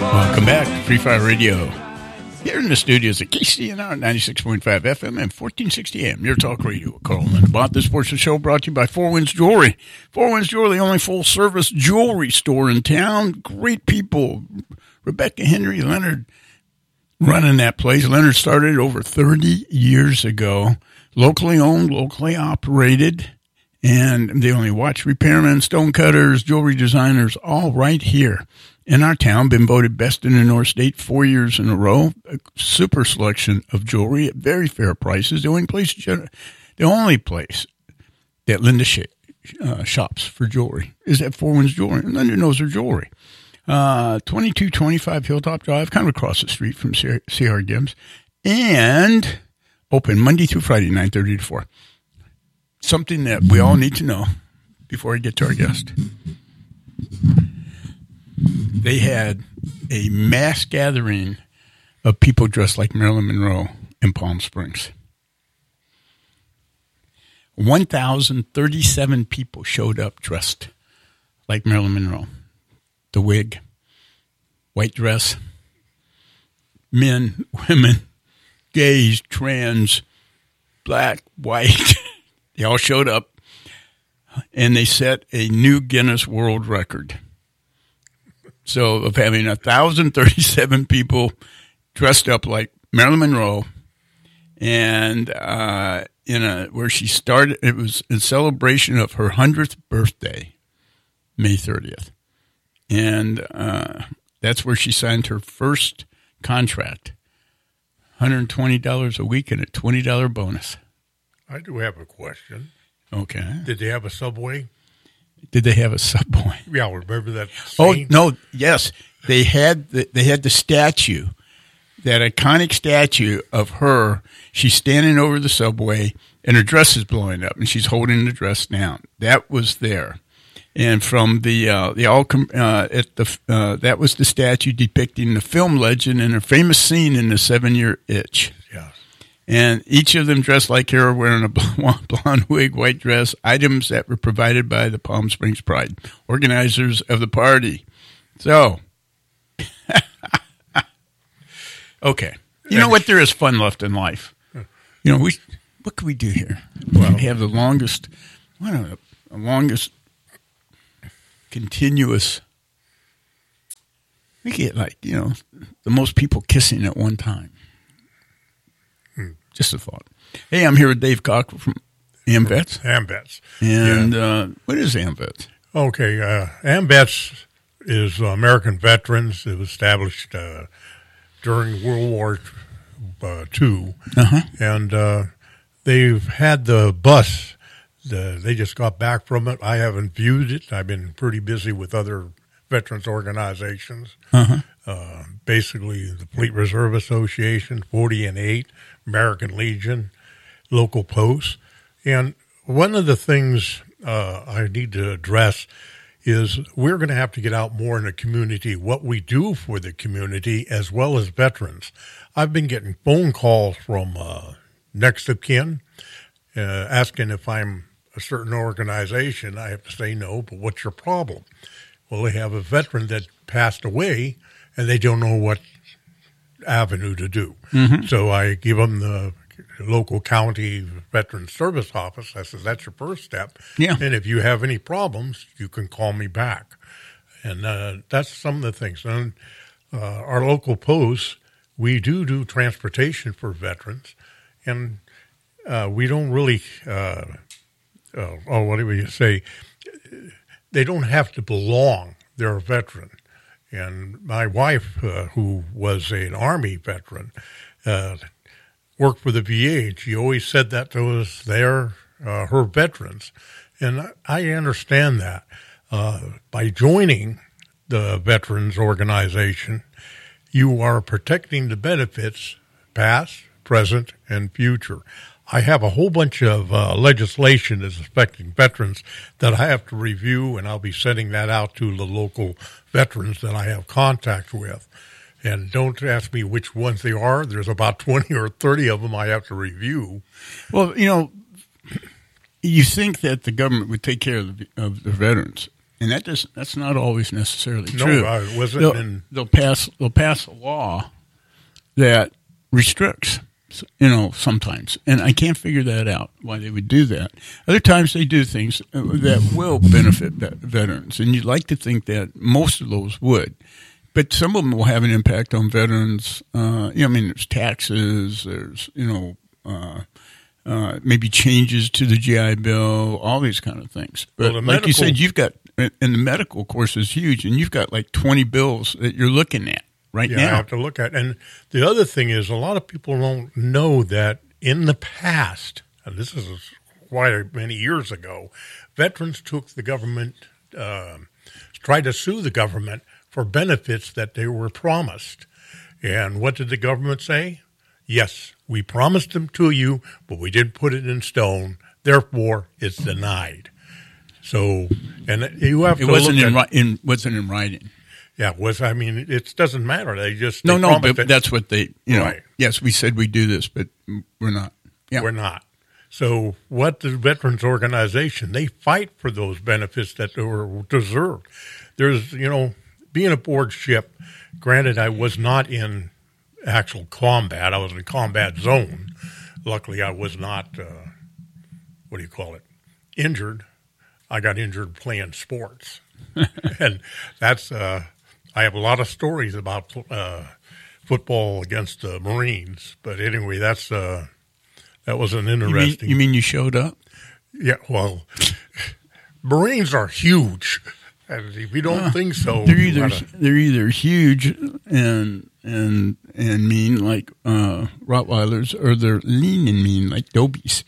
Welcome back to Free Fire Radio. Here in the studios at KCNR 96.5 FM and 1460 AM. Your talk radio with Carl and about this portion of the show brought to you by Four Winds Jewelry. Four Winds Jewelry, the only full-service jewelry store in town. Great people. Rebecca Henry Leonard running that place. Leonard started over 30 years ago. Locally owned, locally operated. And they only watch repairmen, stone cutters, jewelry designers, all right here in our town. Been voted best in the North State 4 years in a row. A super selection of jewelry at very fair prices. The only place that Linda shops for jewelry is at Four Winds Jewelry. And Linda knows her jewelry. 2225 Hilltop Drive, kind of across the street from C.R. Gibbs. And open Monday through Friday, 9:30 to 4. Something that we all need to know before I get to our guest. They had a mass gathering of people dressed like Marilyn Monroe in Palm Springs. 1,037 people showed up dressed like Marilyn Monroe. The wig, white dress, men, women, gays, trans, black, white. They all showed up, and they set a new Guinness World Record. So of having 1,037 people dressed up like Marilyn Monroe, and where she started, it was in celebration of her 100th birthday, May 30th. And that's where she signed her first contract, $120 a week and a $20 bonus. I do have a question. Okay. Did they have a subway? Did they have a subway? Yeah, remember that scene? Oh, no, yes. They had the statue, that iconic statue of her. She's standing over the subway, and her dress is blowing up, and she's holding the dress down. That was there. And from that was the statue depicting the film legend and a famous scene in The 7-Year Itch. Yeah. And each of them dressed like her, wearing a blonde wig, white dress, items that were provided by the Palm Springs Pride, organizers of the party. So, okay. You know what? There is fun left in life. You know, what can we do here? Well, we have the longest continuous, we get the most people kissing at one time. Just a thought. Hey, I'm here with Dave Cock from AMVETS. AMVETS. And what is AMVETS? Okay, AMVETS is American Veterans. It was established during World War II. Uh-huh. And they've had the bus. They just got back from it. I haven't viewed it. I've been pretty busy with other veterans organizations. Uh-huh. Basically, the Fleet Reserve Association, 40 and 8, American Legion, local posts. And one of the things I need to address is we're going to have to get out more in the community, what we do for the community as well as veterans. I've been getting phone calls from next of kin asking if I'm a certain organization. I have to say no, but what's your problem? Well, they have a veteran that passed away, and they don't know what avenue to do. Mm-hmm. So I give them the local county veteran service office. I said, that's your first step. Yeah. And if you have any problems, you can call me back. And that's some of the things. And our local posts, we do transportation for veterans. And we don't really, what do we say? They don't have to belong. They're a veteran. And my wife, who was an Army veteran, worked for the VA. She always said that to us, they're her veterans. And I understand that. By joining the Veterans Organization, you are protecting the benefits, past, present, and future. I have a whole bunch of legislation that's affecting veterans that I have to review, and I'll be sending that out to the local veterans that I have contact with. And don't ask me which ones they are. There's about 20 or 30 of them I have to review. Well, you think that the government would take care of the veterans. And that's not always necessarily true. No, it wasn't. They'll pass a law that restricts, sometimes. And I can't figure that out, why they would do that. Other times they do things that will benefit veterans. And you'd like to think that most of those would. But some of them will have an impact on veterans. There's taxes, there's, maybe changes to the GI Bill, all these kind of things. But like you said, you've got, and the medical course is huge, and you've got like 20 bills that you're looking at now. I have to look at. And the other thing is, a lot of people don't know that in the past, and this is quite many years ago, veterans took the government, tried to sue the government for benefits that they were promised. And what did the government say? Yes, we promised them to you, but we didn't put it in stone. Therefore, it's denied. So, and you have to wasn't in writing. Yeah, it doesn't matter. They just but that's what they, Right. Yes, we said we do this, but we're not. Yeah, we're not. So, what the Veterans Organization, they fight for those benefits that were deserved. There's, being aboard ship. Granted, I was not in actual combat. I was in a combat zone. Luckily, I was not, injured. I got injured playing sports. And that's, I have a lot of stories about football against the Marines. But anyway, that was an interesting. You mean you showed up? Yeah, well, Marines are huge. And if you don't think so, they're either huge and mean like Rottweilers, or they're lean and mean like Dobies.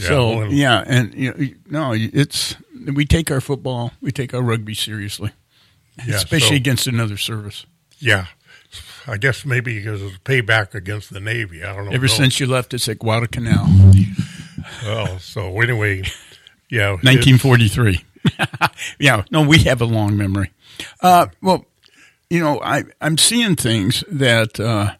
We take our football, we take our rugby seriously, especially against another service. Yeah, I guess maybe because it's payback against the Navy. I don't know. Ever since you left us at Guadalcanal. Well, so anyway, 1943. We have a long memory. I'm seeing things that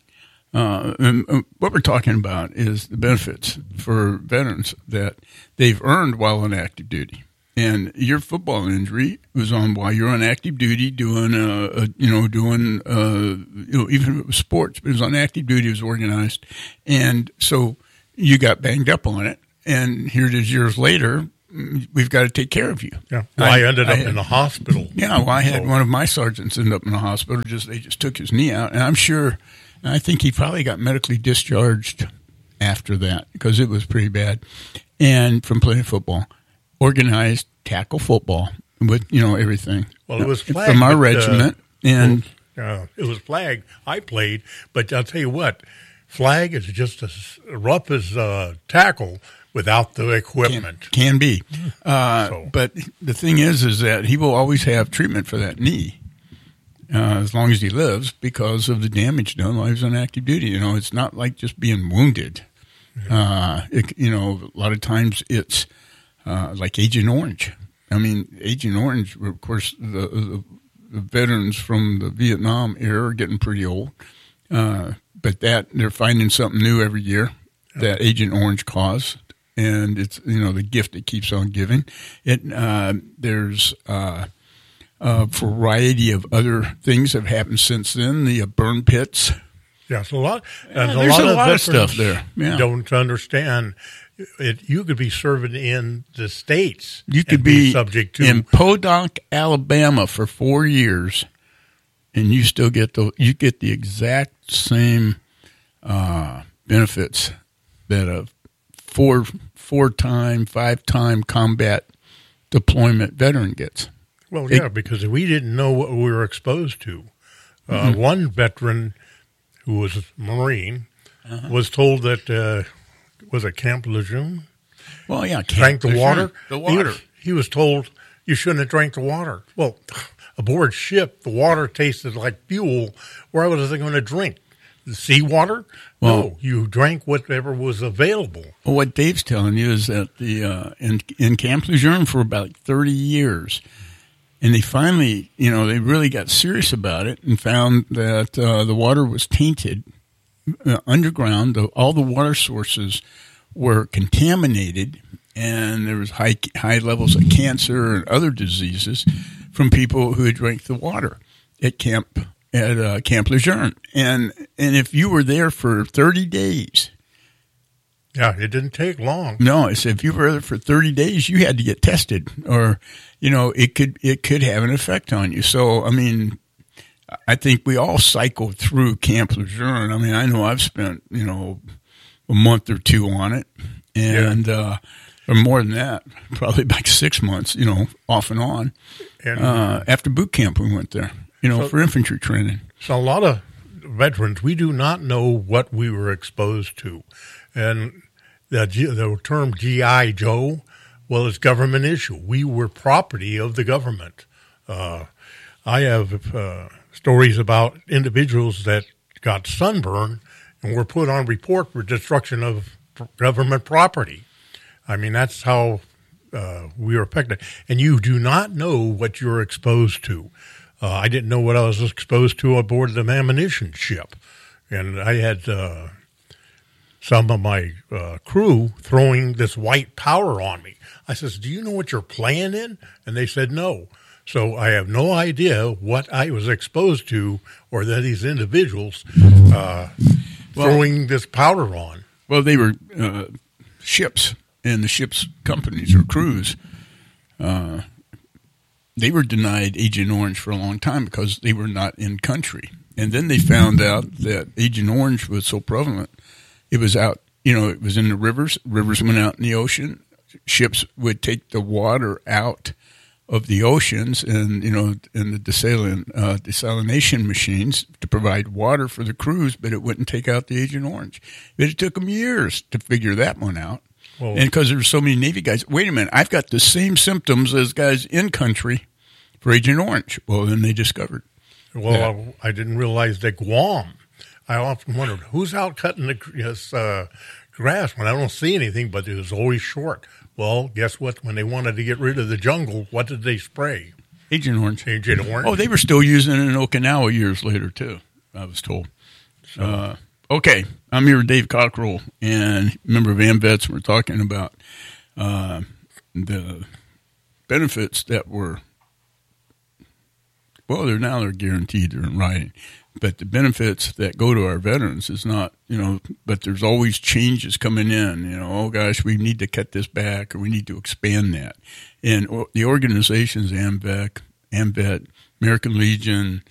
what we're talking about is the benefits for veterans that they've earned while on active duty. And your football injury was on while you're on active duty doing, even if it was sports, but it was on active duty, it was organized. And so you got banged up on it. And here it is years later. We've got to take care of you. Yeah. Well, I ended up in the hospital. Yeah, well, I had one of my sergeants end up in the hospital. They just took his knee out, and I think he probably got medically discharged after that because it was pretty bad. And from playing football, organized tackle football with everything. Well, it was flag from our regiment, and it was flag. I played, but I'll tell you what, flag is just as rough as tackle. Without the equipment. Can be. But the thing is that he will always have treatment for that knee as long as he lives because of the damage done while he was on active duty. It's not like just being wounded. A lot of times it's like Agent Orange. Agent Orange, of course, the veterans from the Vietnam era are getting pretty old. But they're finding something new every year that Agent Orange caused. And it's, the gift that keeps on giving. There's a variety of other things that have happened since then. The burn pits. Yes, a lot. There's a lot of stuff there. Yeah. Don't understand. You could be serving in the States. You could be subject to in Podunk, Alabama for 4 years, and you still get the exact same benefits that a four-time, 5-time combat deployment veteran gets. Well, because we didn't know what we were exposed to. One veteran who was a Marine was told that, was it Camp Lejeune? Well, yeah. Drank the water? The water. He was told you shouldn't have drank the water. Well, aboard ship, the water tasted like fuel. Where was I going to drink? The seawater? Well, no, you drank whatever was available. Well, what Dave's telling you is that in Camp Lejeune for about 30 years, and they finally, they really got serious about it and found that the water was tainted underground. All the water sources were contaminated, and there was high levels of cancer and other diseases from people who had drank the water at Camp Lejeune. And if you were there for 30 days. Yeah, it didn't take long. No, I said if you were there for 30 days, you had to get tested, or, it could have an effect on you. So, I mean, I think we all cycled through Camp Lejeune. I mean, I know I've spent, a month or two on it, and or more than that, probably like 6 months, off and on. And after boot camp, we went there, for infantry training. So a lot of veterans, we do not know what we were exposed to. And the term G.I. Joe, well, it's government issue. We were property of the government. I have stories about individuals that got sunburned and were put on report for destruction of government property. I mean, that's how we were affected. And you do not know what you're exposed to. I didn't know what I was exposed to aboard the ammunition ship. And I had some of my crew throwing this white powder on me. I says, do you know what you're playing in? And they said no. So I have no idea what I was exposed to, or that these individuals throwing this powder on. Well, they were ships, and the ship's companies or crews, they were denied Agent Orange for a long time because they were not in country. And then they found out that Agent Orange was so prevalent. It was out, it was in the rivers. Rivers went out in the ocean. Ships would take the water out of the oceans and, and the desalination machines to provide water for the crews, but it wouldn't take out the Agent Orange. It took them years to figure that one out. Well, and because there were so many Navy guys, wait a minute, I've got the same symptoms as guys in country for Agent Orange. Well, then they discovered. Well, I didn't realize that Guam, I often wondered, who's out cutting the grass when I don't see anything, but it was always short. Well, guess what? When they wanted to get rid of the jungle, what did they spray? Agent Orange. Agent Orange. Oh, they were still using it in Okinawa years later, too, I was told. So. Okay, I'm here with Dave Cockrell, and member of AMVETS. We're talking about the benefits that were, well, they're guaranteed, they're in writing. But the benefits that go to our veterans is not, but there's always changes coming in, oh gosh, we need to cut this back, or we need to expand that. And the organizations, AMVET, American Legion,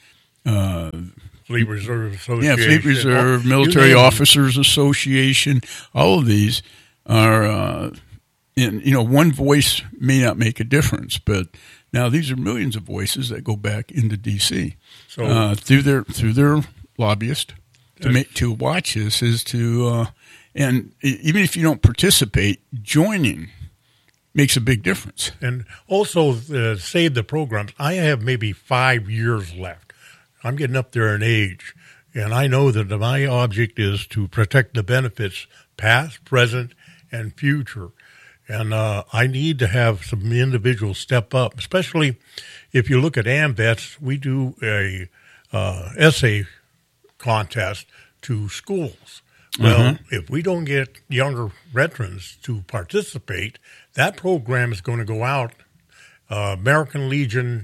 Fleet Reserve Association. Yeah, Fleet Reserve, Military Officers Association, all of these are, one voice may not make a difference, but now these are millions of voices that go back into D.C. So through their lobbyist to watch this is to, and even if you don't participate, joining makes a big difference. And also save the programs. I have maybe 5 years left. I'm getting up there in age, and I know that my object is to protect the benefits past, present, and future. And I need to have some individuals step up, especially if you look at AMVETS. We do a essay contest to schools. Well, if we don't get younger veterans to participate, that program is going to go out. American Legion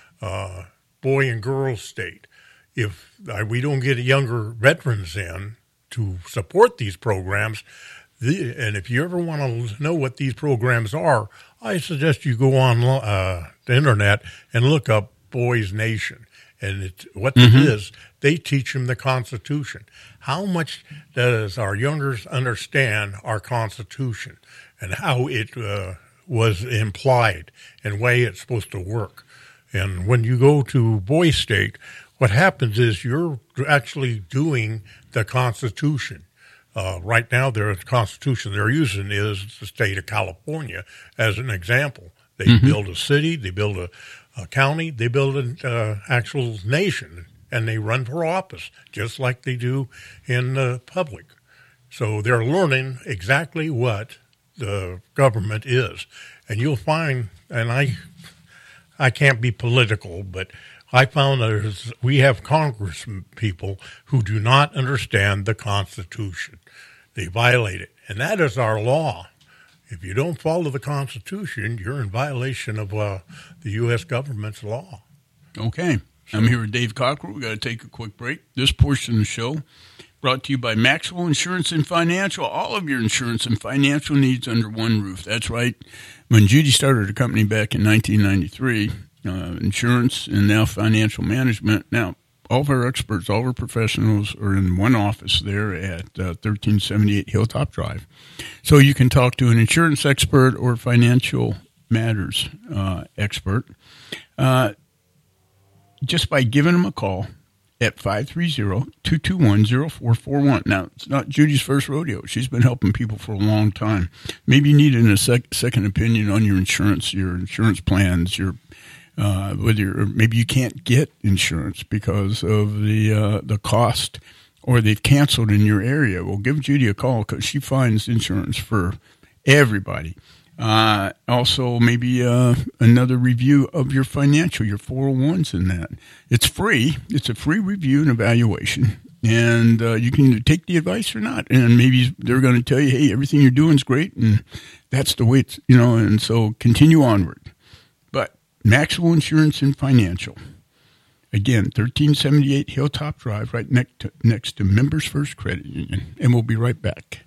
Boy and Girl State. If we don't get younger veterans in to support these programs, and if you ever want to know what these programs are, I suggest you go on the internet and look up Boys Nation. And it is, they teach them the Constitution. How much does our youngers understand our Constitution and how it was implied and way it's supposed to work? And when you go to Boy State, what happens is you're actually doing the Constitution. Right now, the Constitution they're using is the state of California as an example. They build a city, they build a county, they build an actual nation, and they run for office, just like they do in the public. So they're learning exactly what the government is. And you'll find, and I can't be political, but I found that we have Congress people who do not understand the Constitution. They violate it. And that is our law. If you don't follow the Constitution, you're in violation of the U.S. government's law. Okay. I'm here with Dave Cockrell. We've got to take a quick break. This portion of the show brought to you by Maxwell Insurance and Financial. All of your insurance and financial needs under one roof. That's right. When Judy started her company back in 1993, insurance and now financial management. Now, all of our experts, all of our professionals are in one office there at 1378 Hilltop Drive. So you can talk to an insurance expert or financial matters expert just by giving them a call at 530-221-0441. Now, it's not Judy's first rodeo. She's been helping people for a long time. Maybe you need a second opinion on your insurance plans, maybe you can't get insurance because of the cost, or they've canceled in your area. Well, give Judy a call because she finds insurance for everybody. Also, maybe another review of your financial, your 401s and that. It's free. It's a free review and evaluation. And you can either take the advice or not. And maybe they're going to tell you, hey, everything you're doing is great. And that's the way it's, and so continue onward. But Maxwell Insurance and Financial. Again, 1378 Hilltop Drive, right next to Members First Credit Union. And we'll be right back.